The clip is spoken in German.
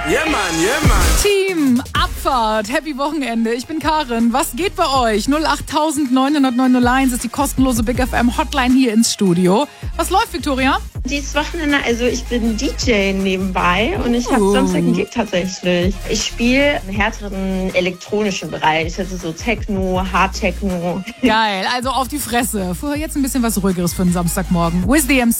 Yeah, Mann, yeah, Mann. Team Abfahrt, happy Wochenende. Ich bin Karin. Was geht bei euch? 08900 ist die kostenlose Big FM Hotline hier ins Studio. Was läuft, Victoria? Dieses Wochenende, also ich bin DJ nebenbei und ich habe Samstag einen Gig tatsächlich. Ich spiele einen härteren elektronischen Bereich, also so Techno, Hard Techno. Geil, also auf die Fresse. Vorher jetzt ein bisschen was Ruhigeres für den Samstagmorgen. With the MC.